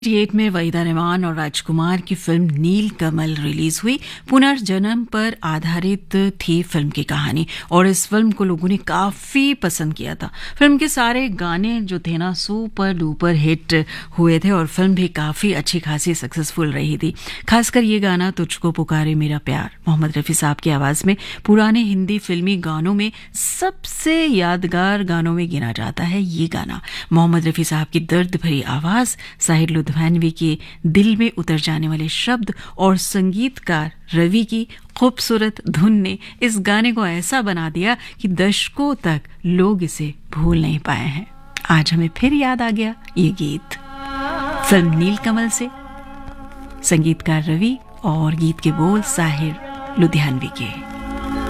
1988 में वहीदा रहमान और राजकुमार की फिल्म नील कमल रिलीज हुई। पुनर्जन्म पर आधारित थी फिल्म की कहानी और इस फिल्म को लोगों ने काफी पसंद किया था। फिल्म के सारे गाने जो थे ना सुपर डुपर हिट हुए थे और फिल्म भी काफी अच्छी खासी सक्सेसफुल रही थी। खासकर ये गाना तुझको पुकारे मेरा प्यार मोहम्मद रफी साहब की आवाज में पुराने हिंदी फिल्मी गानों में सबसे यादगार गानों में गिना जाता है। ये गाना मोहम्मद रफी साहब की दर्द भरी आवाज, साहिर लुधियानवी के दिल में उतर जाने वाले शब्द और संगीतकार रवि की खूबसूरत धुन ने इस गाने को ऐसा बना दिया कि दशकों तक लोग इसे भूल नहीं पाए हैं। आज हमें फिर याद आ गया ये गीत फिल्म नील कमल से, संगीतकार रवि और गीत के बोल साहिर लुधियानवी के।